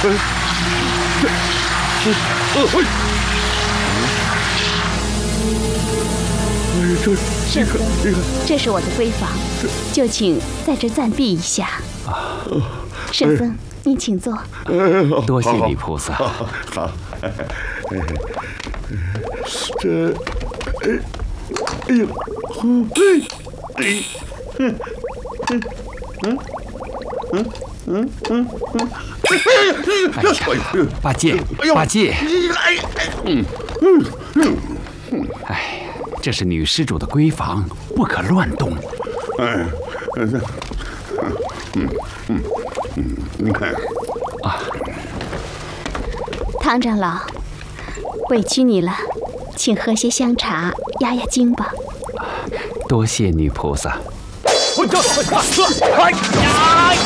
师傅，这是我的闺房，就请在这暂避一下。圣僧，您请坐。 多谢女菩萨。 好，这，哎呦， 哎呀，八戒，八戒，哎，这是女施主的闺房，不可乱动。 你看啊， 唐长老，委屈你了，请喝些香茶压压惊吧。 多谢女菩萨。